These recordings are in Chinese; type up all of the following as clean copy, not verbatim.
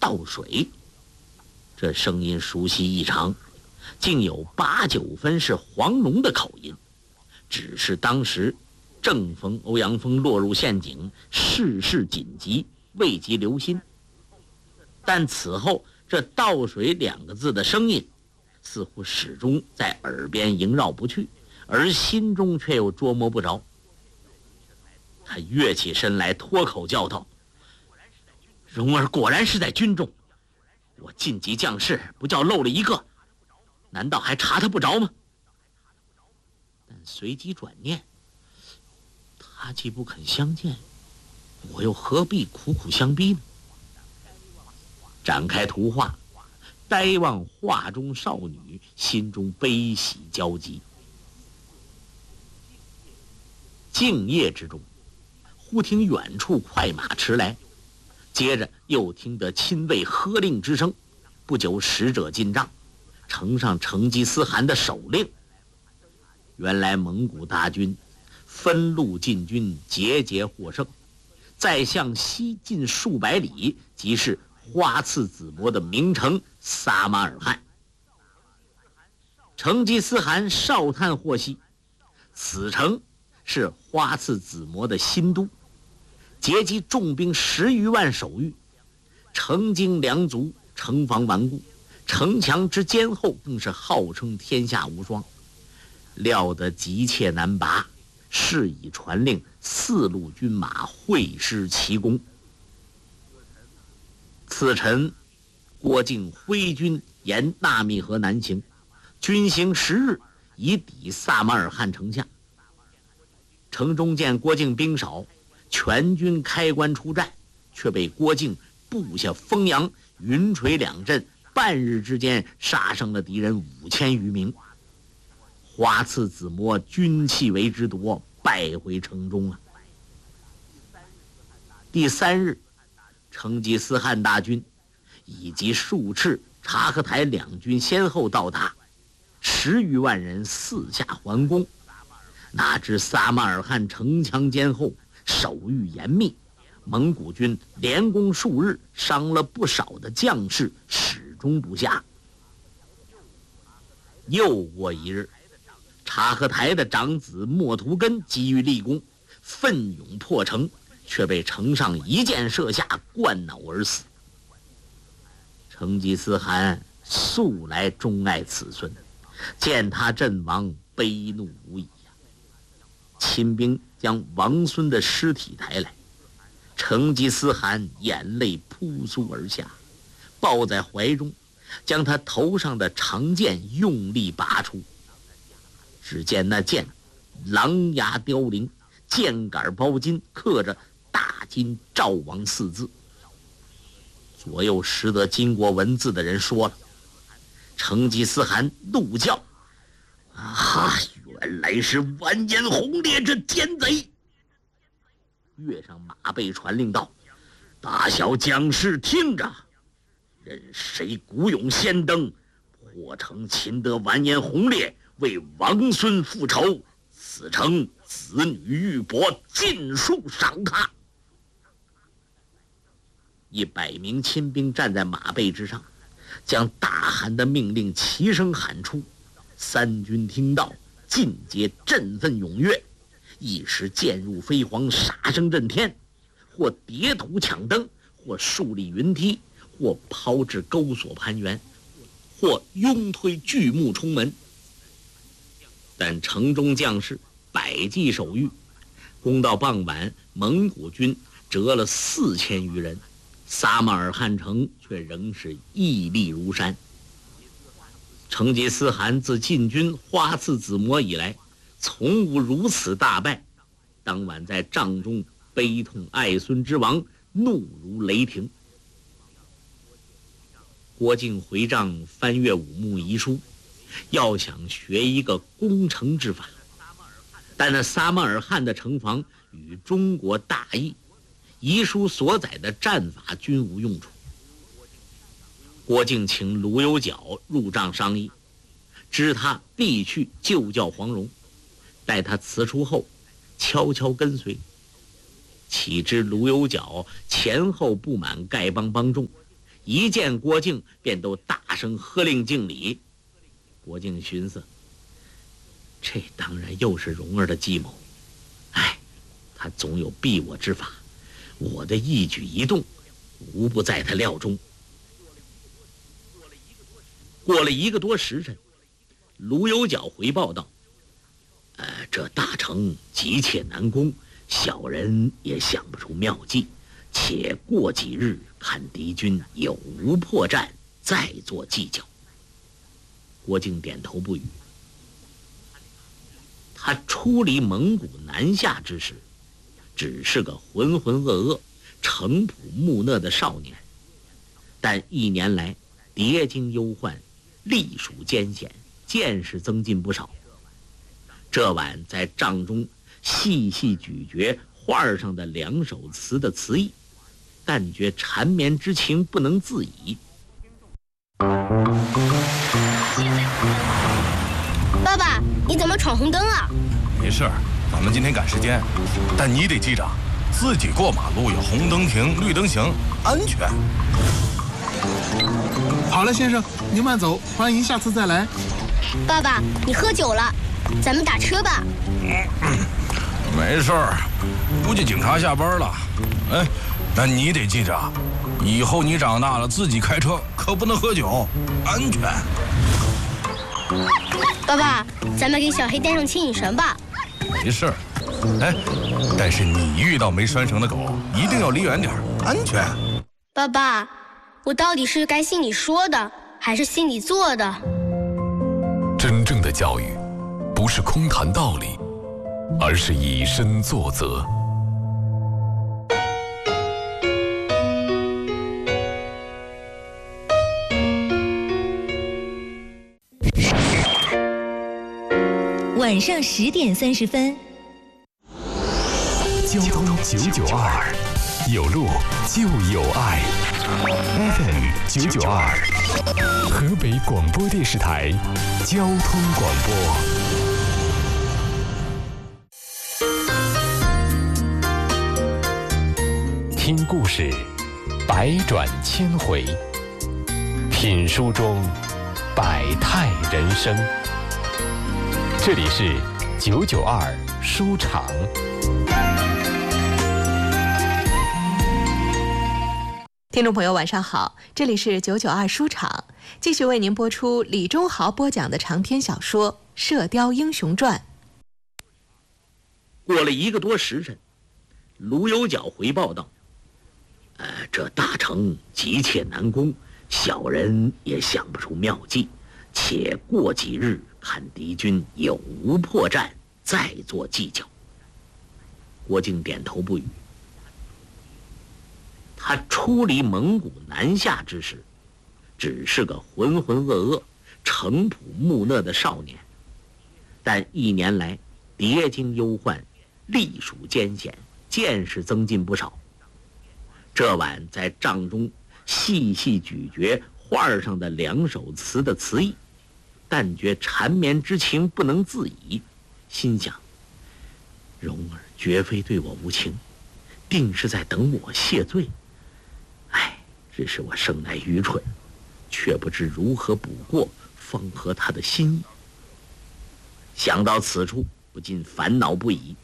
倒水。这声音熟悉异常，竟有8、9分是黄龙的口音。只是当时正逢欧阳锋落入陷阱，事事紧急，未及留心。但此后这倒水2个字的声音似乎始终在耳边萦绕不去，而心中却又捉摸不着。他跃起身来，脱口叫道：蓉儿果然是在军中，我晋级将士不叫漏了一个，难道还查他不着吗？但随即转念，他既不肯相见，我又何必苦苦相逼呢？展开图画，呆望画中少女，心中悲喜交集。静夜之中，忽听远处快马驰来，接着又听得亲卫喝令之声。不久，使者进帐，呈上成吉思汗的手令。原来蒙古大军分路进军，节节获胜，再向西进数百里，即是花剌子模的名城撒马尔罕。成吉思汗哨探获悉，此城是花剌子模的新都，结集重兵10余万守御，城精粮足，城防顽固，城墙之坚厚更是号称天下无双，料得急切难拔，是以传令4路军马会师齐攻。次晨，郭靖挥军沿纳密河南行，军行10日，已抵撒马尔罕城下。城中见郭靖兵少，全军开关出战，却被郭靖布下丰阳、云垂2阵，半日之间杀伤了敌人5000余名。花剌子模军器为之夺，败回城中了。第3日，成吉思汗大军以及术赤、察合台2军先后到达，10余万人四下环攻。哪知撒马尔罕城墙坚厚，守御严密，蒙古军连攻数日，伤了不少的将士，始终不下。又过1日，察合台的长子莫图根急于立功，奋勇破城，却被城上一箭射下，贯脑而死。成吉思汗素来钟爱此孙，见他阵亡，悲怒无已呀。亲兵将王孙的尸体抬来，成吉思汗眼泪扑簌而下，抱在怀中，将他头上的长剑用力拔出。只见那剑狼牙雕翎，剑杆包金，刻着大金赵王4字。左右识得金国文字的人说了。成吉思汗怒叫：啊，原来是完颜洪烈这奸贼！跃上马背传令道：大小将士听着，任谁鼓勇先登，破城擒得完颜洪烈，为王孙复仇，此城子女玉帛尽数赏他。100名亲兵站在马背之上，将大汗的命令齐声喊出。3军听到，尽皆振奋踊跃，一时箭入飞蝗，杀声震天，或叠土抢登，或树立云梯，或抛掷钩索攀援，或拥推巨木冲门。但城中将士百计守御，攻到傍晚，蒙古军折了4000余人，撒马尔罕城却仍是屹立如山。成吉思汗自进军花剌子模以来，从无如此大败。当晚在帐中悲痛爱孙之亡，怒如雷霆。郭靖回帐翻阅武穆遗书，要想学一个攻城之法，但那撒马尔罕的城防与中国大异，遗书所载的战法均无用处。郭靖请卢有角入帐商议，知他必去救教黄蓉，待他辞出后，悄悄跟随。岂知卢有角前后不满丐帮帮众， 一见郭靖便都大声喝令敬礼。郭靖寻思，这当然又是蓉儿的计谋，他总有避我之法，我的一举一动无不在他料中。过了1个多时辰，卢有角回报道，这大城急切难攻，小人也想不出妙计，且过几日看敌军有无破绽，再做计较。郭靖点头不语。他出离蒙古南下之时，只是个浑浑噩噩、城朴木讷的少年，但1年来叠经忧患，历数艰险，见识增进不少。这晚在帐中细细咀嚼画上的2首词的词意，但觉缠绵之情不能自已。 爸爸，你怎么闯红灯啊？ 没事儿，咱们今天赶时间，但你得记着，自己过马路有红灯停，绿灯行，安全。 好了，先生，您慢走，欢迎下次再来。 爸爸，你喝酒了，咱们打车吧。 没事儿，估计警察下班了。那你得记着，以后你长大了自己开车可不能喝酒，安全。 爸爸，咱们给小黑带上牵引绳吧。 没事儿，但是你遇到没拴绳的狗，一定要离远点，安全。 爸爸，我到底是该信你说的，还是信你做的？ 真正的教育，不是空谈道理，而是以身作则。 晚上10点30分， 交通992，有路就有爱。FM 992，河北广播电视台交通广播。听故事，百转千回；品书中，百态人生。这里是992书场。 听众朋友晚上好，这里是992书场，继续为您播出李忠豪播讲的长篇小说《射雕英雄传》。 过了1个多时辰，卢有角回报道，这大城急切难攻，小人也想不出妙计，且过几日看敌军有无破绽，再做计较。郭靖点头不语。他出离蒙古南下之时，只是个浑浑噩噩、城朴木讷的少年，但1年来叠经忧患，历数艰险，见识增进不少。这晚在帐中细细咀嚼画上的2首词的词意，但觉缠绵之情不能自已，心想：蓉儿绝非对我无情，定是在等我谢罪。只是我生来愚蠢，却不知如何补过，方合他的心意。想到此处，不禁烦恼不已。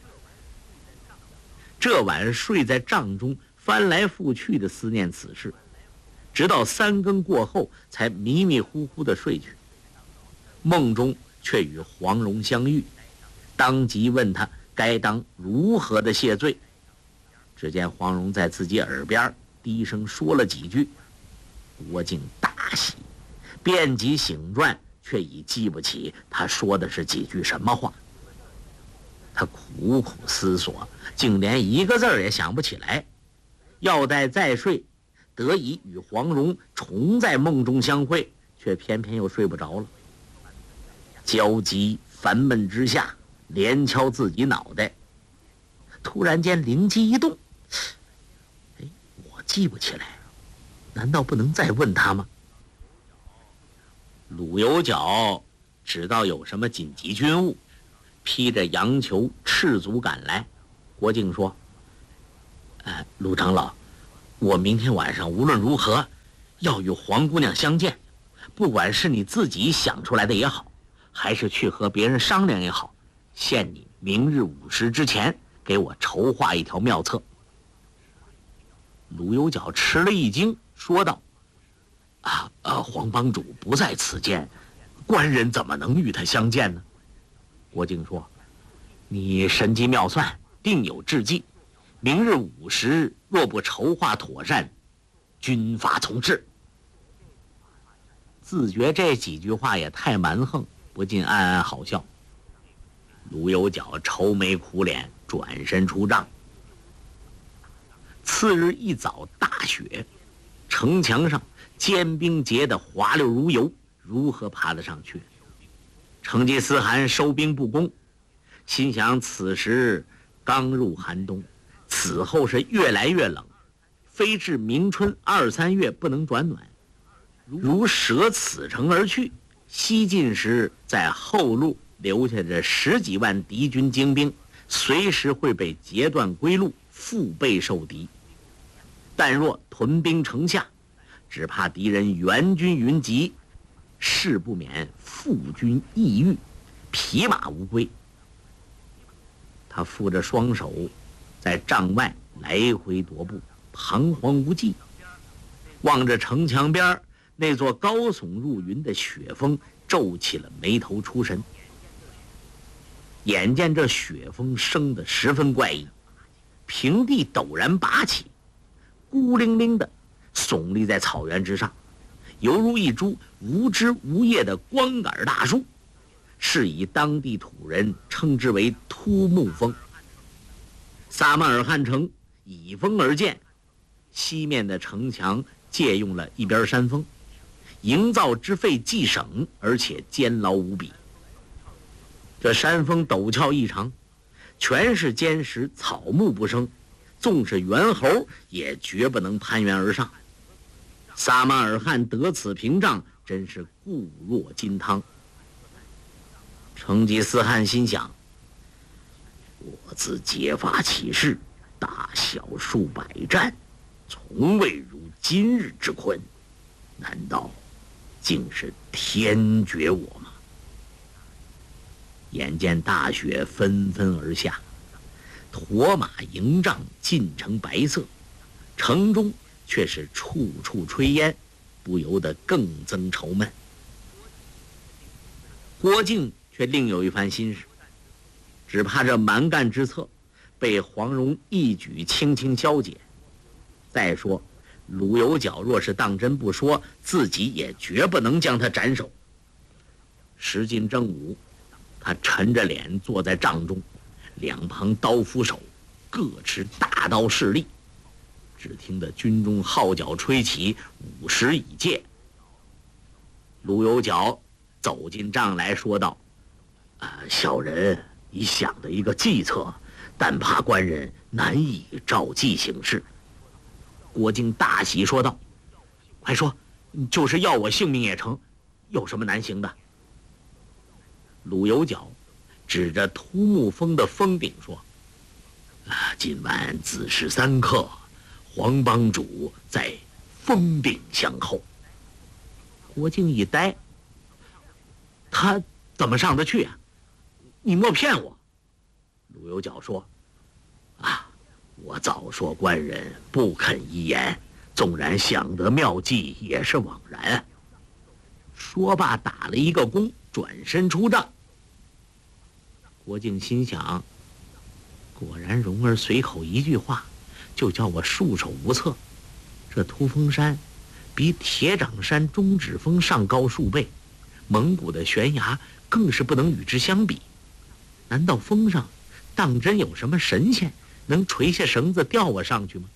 这晚睡在帐中，翻来覆去的思念此事，直到3更过后，才迷迷糊糊的睡去。梦中却与黄蓉相遇，当即问他该当如何的谢罪。只见黄蓉在自己耳边低声说了几句，郭靖大喜，遍及醒传，却已记不起他说的是几句什么话。他苦苦思索，竟连1个字也想不起来。要待再睡，得以与黄蓉重在梦中相会，却偏偏又睡不着了。焦急烦闷之下，连敲自己脑袋，突然间灵机一动，我记不起来，难道不能再问他吗？鲁有角知道有什么紧急军务，披着羊裘赤足赶来。郭靖说：鲁长老，我明天晚上无论如何要与黄姑娘相见，不管是你自己想出来的也好，还是去和别人商量也好，限你明日午时之前给我筹划一条妙策。”鲁有角吃了一惊，说道：“黄帮主不在此间，官人怎么能与他相见呢？”郭靖说：“你神机妙算，定有智计，明日午时若不筹划妥善，军法从事。”自觉这几句话也太蛮横，不禁暗暗好笑。鲁有角愁眉苦脸，转身出帐。次日一早，大雪，城墙上坚冰结得滑溜如油，如何爬得上去？成吉思汗收兵不攻，心想此时刚入寒冬，此后是越来越冷，非至明春2、3月不能转暖。如舍此城而去，西进时在后路留下着10几万敌军精兵，随时会被截断归路，腹背受敌。但若屯兵城下，只怕敌人援军云集，势不免负军抑郁，匹马无归。他负着双手，在帐外来回踱步，彷徨无计，望着城墙边那座高耸入云的雪峰，皱起了眉头出神。眼见这雪峰生得十分怪异，平地陡然拔起，孤零零的耸立在草原之上，犹如一株无枝无叶的光杆大树，是以当地土人称之为秃木峰。撒马尔汗城倚峰而建，西面的城墙借用了一边山峰，营造之费既省，而且坚牢无比。这山峰陡峭异常，全是坚石，草木不生，纵是猿猴也绝不能攀援而上。撒马尔汗得此屏障，真是固若金汤。成吉思汗心想：我自揭发起事，大小数百战，从未如今日之困，难道竟是天绝我吗？眼见大雪纷纷而下，驼马营帐尽成白色，城中却是处处炊烟，不由得更增愁闷。郭靖却另有一番心事，只怕这蛮干之策被黄蓉一举轻轻消解。再说鲁有角若是当真不说，自己也绝不能将他斩首。时近正午，他沉着脸坐在帐中，两旁刀斧手各持大刀势力。只听得军中号角吹起，5时已届。鲁有角走进帐来说道：“小人已想了一个计策，但怕官人难以照计行事。”郭靖大喜说道：“快说，就是要我性命也成，有什么难行的？”鲁有角指着秃木峰的峰顶说：“今晚子时3刻，黄帮主在峰顶相候。”郭靖一呆：“他怎么上得去啊？你莫骗我！”鲁有角说：“我早说官人不肯一言，纵然想得妙计，也是枉然。”说罢打了一个躬，转身出帐。郭靖心想，果然蓉儿随口一句话，就叫我束手无策。这秃峰山比铁掌山中指峰上高数倍，蒙古的悬崖更是不能与之相比。难道峰上当真有什么神仙能垂下绳子吊我上去吗？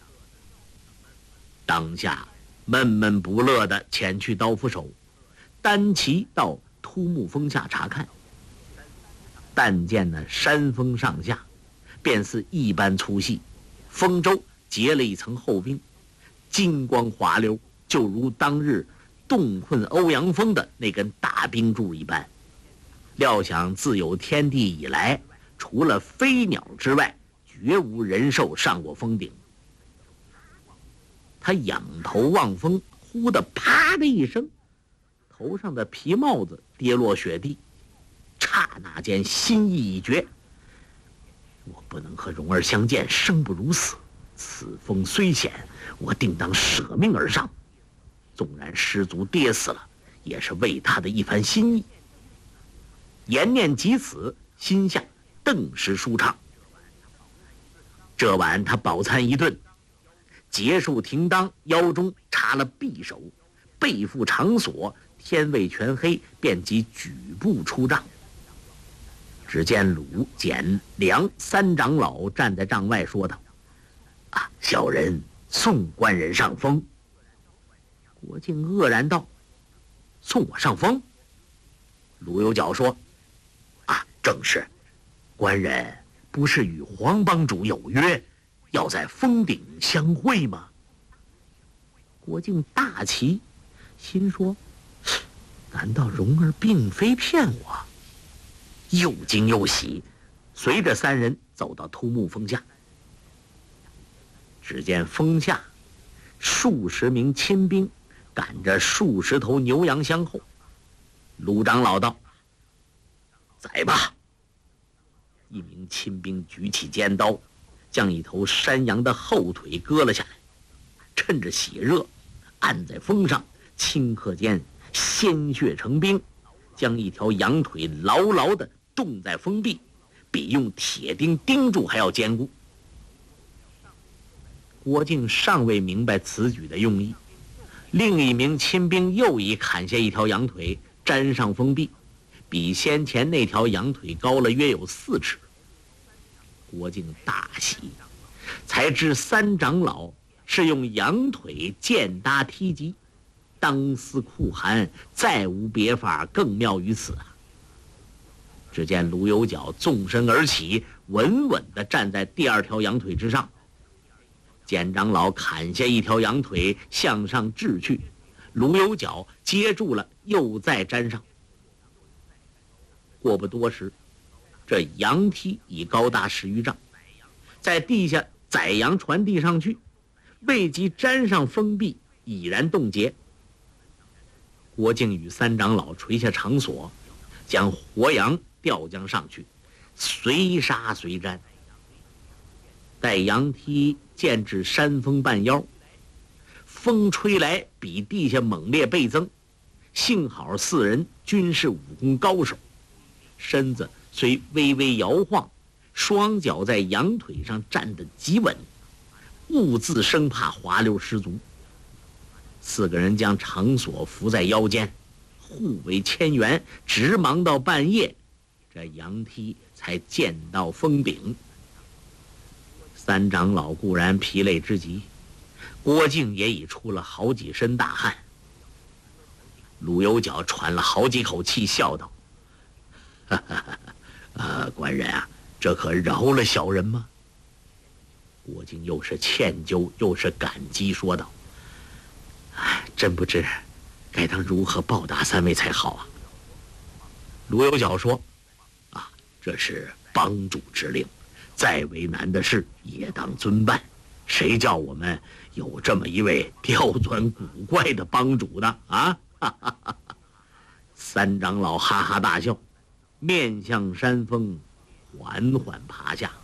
当下闷闷不乐地前去刀斧手，单骑到秃木峰下查看。但见那山峰上下便似一般粗细，峰周结了一层厚冰，金光滑溜，就如当日冻困欧阳锋的那根大冰柱一般。料想自有天地以来，除了飞鸟之外，绝无人兽上过峰顶。他仰头望峰， 忽的啪的一声，头上的皮帽子跌落雪地，刹那间心意已决，我不能和蓉儿相见，生不如死。此风虽险，我定当舍命而上。纵然失足跌死了，也是为他的一番心意。言念及此，心下顿时舒畅。这晚他饱餐一顿，结束停当，腰中插了匕首，背负长锁，天未全黑，便即举步出帐。只见鲁、简、梁三长老站在帐外，说道：“啊，小人送官人上风。”国敬愕然道：“送我上风？”鲁有角说：“啊，正是，官人不是与黄帮主有约，要在峰顶相会吗？”国敬大奇，心说：“难道蓉儿并非骗我？”又惊又喜，随着三人走到秃木峰下。只见峰下数十名亲兵赶着数十头牛羊相候。鲁长老道：“宰吧！”一名亲兵举起尖刀，将一头山羊的后腿割了下来，趁着血热按在峰上，顷刻间鲜血成冰，将一条羊腿牢牢地冻在封壁，比用铁钉钉住还要坚固。郭靖尚未明白此举的用意，另一名亲兵又已砍下一条羊腿，粘上封壁，比先前那条羊腿高了约有4尺。郭靖大喜，才知三长老是用羊腿践搭梯级，当思酷寒，再无别法更妙于此啊！只见卢有角纵身而起，稳稳地站在第2条羊腿之上。简长老砍下一条羊腿向上掷去，卢有角接住了，又再粘上。过不多时，这羊梯已高大10余丈，在地下宰羊传递上去，未及粘上封壁，已然冻结。郭靖与三长老垂下长锁，将活羊吊将上去，随杀随粘。待羊梯渐至山峰半腰，风吹来比地下猛烈倍增。幸好4人均是武功高手，身子虽微微摇晃，双脚在羊腿上站得极稳，兀自生怕滑溜失足。4个人将长锁扶在腰间，互为牵援，直忙到半夜，这羊梯才见到峰顶。三长老固然疲累之极，郭靖也已出了好几身大汗。鲁有角喘了好几口气，笑道：“官人啊，这可饶了小人吗？”郭靖又是歉疚又是感激，说道：“真不知该当如何报答3位才好啊。”鲁有角说：“这是帮主之令，再为难的事也当遵办，谁叫我们有这么一位刁钻古怪的帮主呢？啊！”三长老哈哈大笑，面向山峰，缓缓爬下。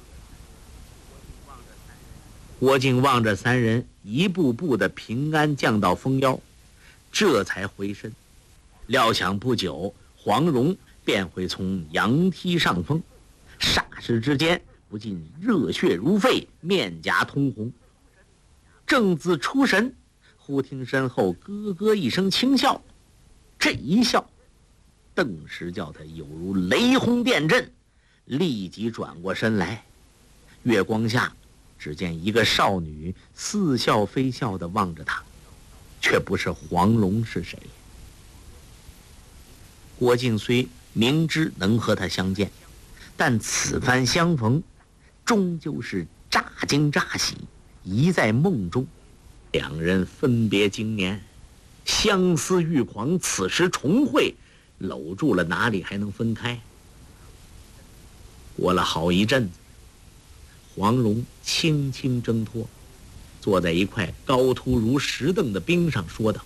郭靖望着3人一步步的平安降到峰腰，这才回身，料想不久黄蓉便会从羊梯上峰，霎时之间不禁热血如沸，面颊通红。正自出神，忽听身后咯咯一声轻笑，这一笑顿时叫他有如雷轰电震，立即转过身来。月光下，只见一个少女似笑非笑地望着他，却不是黄蓉是谁？郭靖虽明知能和他相见，但此番相逢终究是乍惊乍喜，疑在梦中。2人分别经年，相思欲狂，此时重会，搂住了哪里还能分开？过了好一阵子，黄蓉轻轻挣脱，坐在一块高凸如石凳的冰上，说道：“